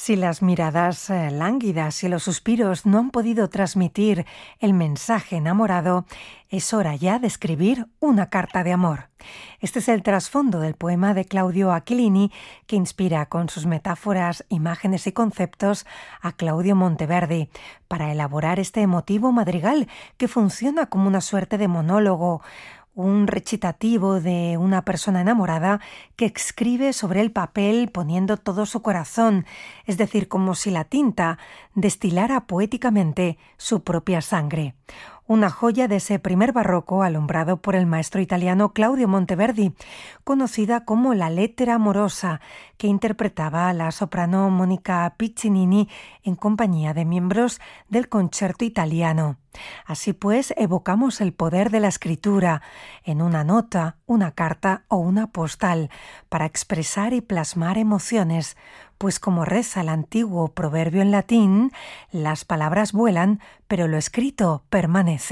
Si las miradas lánguidas y los suspiros no han podido transmitir el mensaje enamorado, es hora ya de escribir una carta de amor. Este es el trasfondo del poema de Claudio Aquilini, que inspira con sus metáforas, imágenes y conceptos a Claudio Monteverdi para elaborar este emotivo madrigal que funciona como una suerte de monólogo, un recitativo de una persona enamorada que escribe sobre el papel poniendo todo su corazón, es decir, como si la tinta destilara poéticamente su propia sangre. Una joya de ese primer barroco alumbrado por el maestro italiano Claudio Monteverdi, conocida como la lettera amorosa, que interpretaba la soprano Monica Piccinini en compañía de miembros del Concerto Italiano. Así pues, evocamos el poder de la escritura en una nota, una carta o una postal para expresar y plasmar emociones, pues como reza el antiguo proverbio en latín, las palabras vuelan, pero lo escrito permanece.